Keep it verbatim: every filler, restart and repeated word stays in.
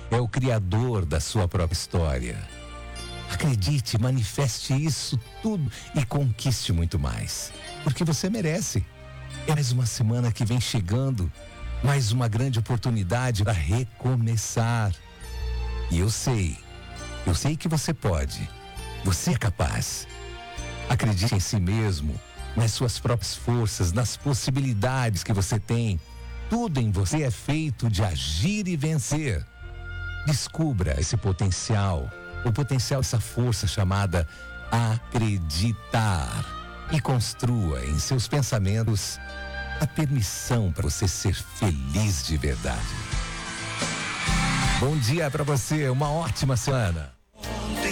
é o criador da sua própria história. Acredite, manifeste isso tudo e conquiste muito mais. Porque você merece. É mais uma semana que vem chegando, mais uma grande oportunidade para recomeçar. E eu sei, eu sei que você pode. Você é capaz. Acredite em si mesmo, nas suas próprias forças, nas possibilidades que você tem. Tudo em você é feito de agir e vencer. Descubra esse potencial, o potencial dessa força chamada acreditar. E construa em seus pensamentos a permissão para você ser feliz de verdade. Bom dia para você, uma ótima semana.